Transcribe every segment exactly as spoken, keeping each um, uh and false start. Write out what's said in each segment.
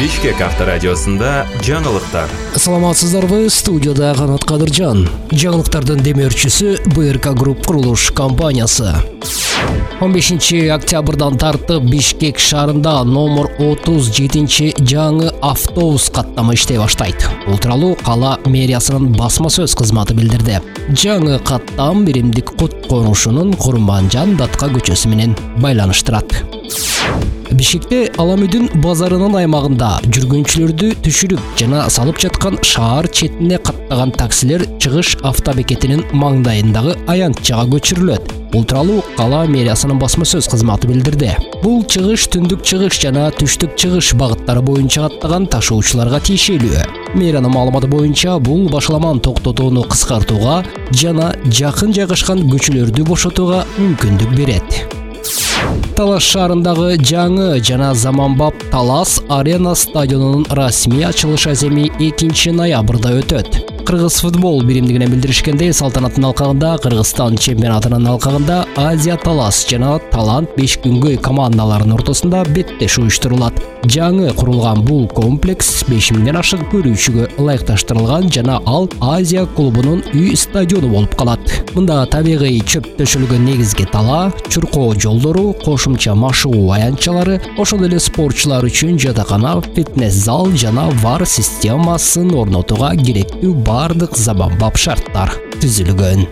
Бишкек авторадиосунда жаңылыктар. Саламатсыздарбы, студияда Канат Кадыржан. Жаңылыктардын демеушүсү бэ эр ка Групп курулуш компаниясы. он бешинчи октябрдан тартып Бишкек шаарында номер отуз жетинчи жаңы автобус каттамы иштей баштайт. Бул тууралуу кала мэриясынын басма сөз кызматы билдирди. Жаңы каттам биримдик Кут конушунун Курманжан Датка көчөсү менен байланыштырат. Бишкекте Аламүдүн базарынын аймагында жүргүнчүлөрдү түшүрүп жана салып жаткан шаар четине каттаган таксилер чыгыш автобекетинин маңдайындагы аянтчага көчүрүлөт. Бул тууралуу кала мэриясынын басма сөз кызматы билдирди. Бул чыгыш түндүк чыгыш жана түштүк чыгыш багыттары боюнча каттаган ташуучуларга тиешелүү. Мэриянын маалыматы боюнча бул башаламан токтотууну кыскартууга жана жакын жайгашкан көчөлөрдү бошотууга мүмкүндүк берет. Талас шаарындагы жаңы жана заманбап Талас Арена стадионунун расмий ачылыш аземи экинчи ноябрда өтөт. Кыргыз футбол биримдигинен билдиришкендей, салтанаттын алкагында Кыргызстан чемпионатынын алкагында Азия Талас жана Талант беш күнгөй командаларынын ортосунда беттеш уюштурулат. Жаңы курулган бул комплекс беш миңден ашык көрүүчүгө ылайыкташтырылган жана ал Азия клубунун үй стадиону болуп калат. Мында табигый чөп төшөлгөн негизги тала, чуркоо жолдору, кошумча машыгуу аянтчалары, ошол эле спортчулар үчүн жатакана, фитнес зал жана вар системасын орнотууга керектүү бардык заманбап шарттар түзүлгөн.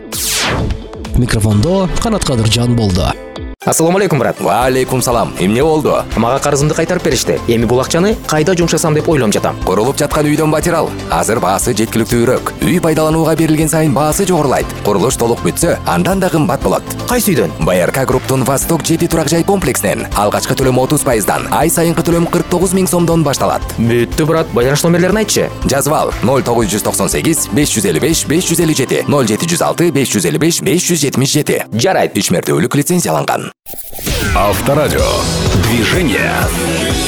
Микрофондо Канат Кадыржан болду. Ассаламу алейкум, брат. Ва алейкум салам. Эмне болду? Мага карызымды кайтарып беришти. Эми бул акчаны кайда жумшасам деп ойлонуп жатам. Курулуп жаткан үйдөн батирал. Азыр баасы жеткиликтүүрөөк. Үй пайдаланууга берилген сайын баасы жогорулайт. Курулуш толук бүтсө, андан да кымбат болот. Кайсы үйдөн? бэ эр ка Групптун Восток жети турак жай комплексинен алгачкы төлөм отуз пайыздан, ай сайынкы төлөм кырк тогуз миң сомдон башталат. Бүттү, брат. Байланыш номерлерин айтчы. Жазып ал: ноль тогуз жүз токсон сегиз беш жүз элүү беш беш жүз элүү жети, ноль жети жүз алты беш жүз элүү беш беш жүз жетимиш жети. Жарайт. Үч мертөлүк лицензияланган. Авторадио. Движение.